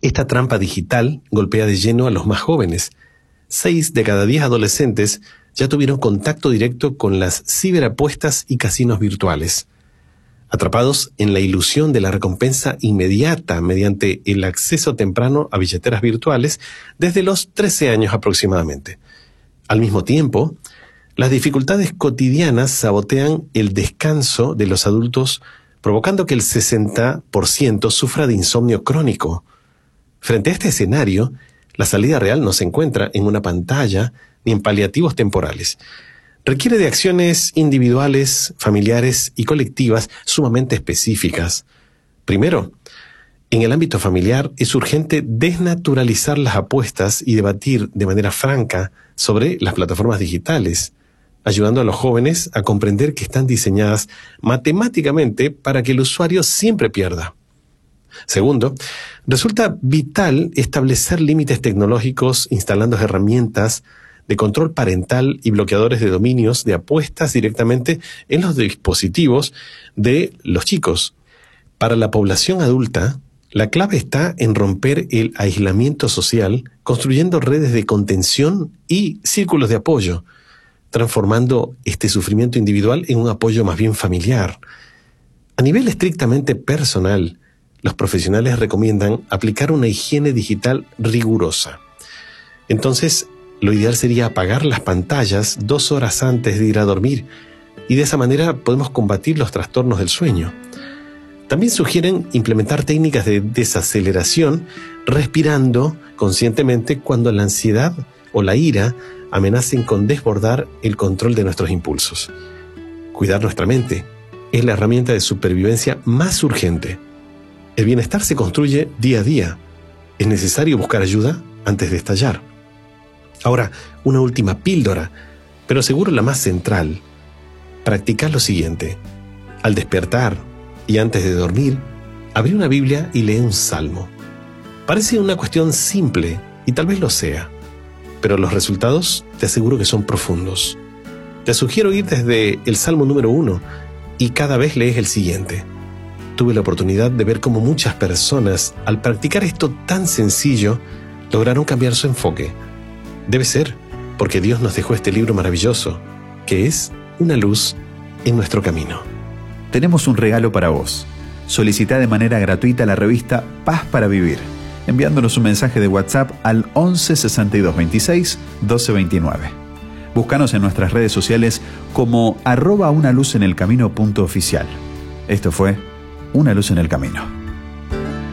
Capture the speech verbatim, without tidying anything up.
Esta trampa digital golpea de lleno a los más jóvenes. Seis de cada diez adolescentes ya tuvieron contacto directo con las ciberapuestas y casinos virtuales. Atrapados en la ilusión de la recompensa inmediata mediante el acceso temprano a billeteras virtuales desde los trece años aproximadamente. Al mismo tiempo, las dificultades cotidianas sabotean el descanso de los adultos, provocando que el sesenta por ciento sufra de insomnio crónico. Frente a este escenario, la salida real no se encuentra en una pantalla ni en paliativos temporales. Requiere de acciones individuales, familiares y colectivas sumamente específicas. Primero, en el ámbito familiar es urgente desnaturalizar las apuestas y debatir de manera franca sobre las plataformas digitales, ayudando a los jóvenes a comprender que están diseñadas matemáticamente para que el usuario siempre pierda. Segundo, resulta vital establecer límites tecnológicos instalando herramientas de control parental y bloqueadores de dominios de apuestas directamente en los dispositivos de los chicos. Para la población adulta, la clave está en romper el aislamiento social, construyendo redes de contención y círculos de apoyo, transformando este sufrimiento individual en un apoyo más bien familiar. A nivel estrictamente personal, los profesionales recomiendan aplicar una higiene digital rigurosa. Entonces, lo ideal sería apagar las pantallas dos horas antes de ir a dormir, y de esa manera podemos combatir los trastornos del sueño. También sugieren implementar técnicas de desaceleración, respirando conscientemente cuando la ansiedad o la ira amenacen con desbordar el control de nuestros impulsos. Cuidar nuestra mente es la herramienta de supervivencia más urgente. El bienestar se construye día a día. Es necesario buscar ayuda antes de estallar. Ahora, una última píldora, pero seguro la más central. Practicar lo siguiente. Al despertar y antes de dormir, abrí una Biblia y lee un salmo. Parece una cuestión simple, y tal vez lo sea, pero los resultados te aseguro que son profundos. Te sugiero ir desde el salmo número uno y cada vez lees el siguiente. Tuve la oportunidad de ver cómo muchas personas, al practicar esto tan sencillo, lograron cambiar su enfoque. Debe ser porque Dios nos dejó este libro maravilloso, que es una luz en nuestro camino. Tenemos un regalo para vos. Solicita de manera gratuita la revista Paz para Vivir, enviándonos un mensaje de WhatsApp al once sesenta y dos veintiséis doce veintinueve. Búscanos en nuestras redes sociales como arroba una luz en el camino punto oficial. Esto fue Una Luz en el Camino.